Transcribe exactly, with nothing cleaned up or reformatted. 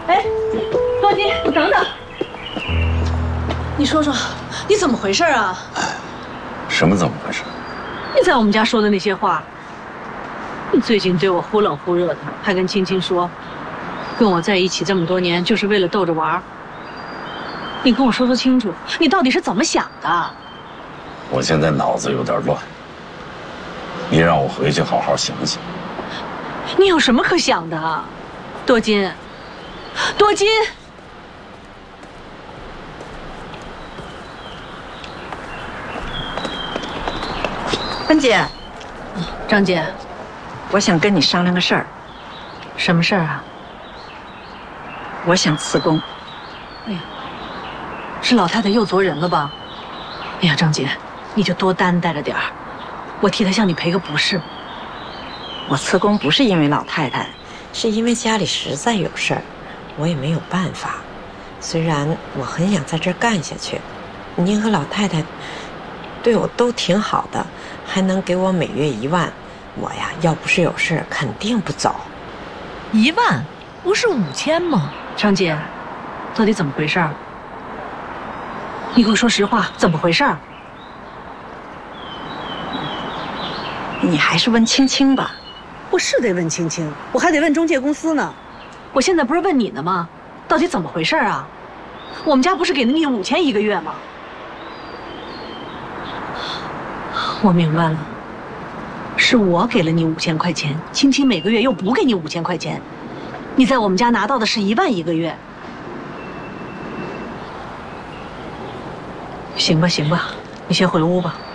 哎，多金，你等等，你说说，你怎么回事啊？ 什么怎么回事？ 你在我们家说的那些话，你最近对我忽冷忽热的，还跟青青说，跟我在一起这么多年就是为了逗着玩。你跟我说说清楚，你到底是怎么想的？ 我现在脑子有点乱，你让我回去好好想想。 你有什么可想的？多金，多金。 芬姐， 张姐， 我想跟你商量个事儿。 什么事儿啊？ 我想辞工。 哎呀，是老太太又作人了吧？哎呀，张姐，你就多担待着点儿，我替她向你赔个不是。 我辞工不是因为老太太，是因为家里实在有事儿，我也没有办法。虽然我很想在这儿干下去，您和老太太对我都挺好的。 还能给我每月一万，我呀，要不是有事，肯定不走。 一万不是五千吗？张姐，到底怎么回事？你给我说实话，怎么回事？ 你还是问青青吧。 我是得问青青，我还得问中介公司呢。我现在不是问你呢吗？到底怎么回事啊？我们家不是给了你五千一个月吗？ 我明白了，是我给了你五千块钱，青青每个月又补给你五千块钱，你在我们家拿到的是一万一个月。行吧，行吧，你先回屋吧。